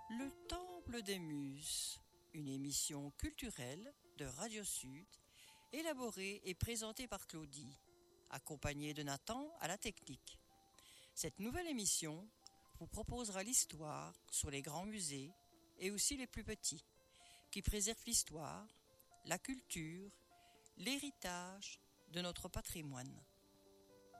Le Temple des Muses, une émission culturelle de Radio Sud, élaborée et présentée par Claudie, accompagnée de Nathan à la technique. Cette nouvelle émission vous proposera l'histoire sur les grands musées et aussi les plus petits, qui préservent l'histoire, la culture, l'héritage de notre patrimoine.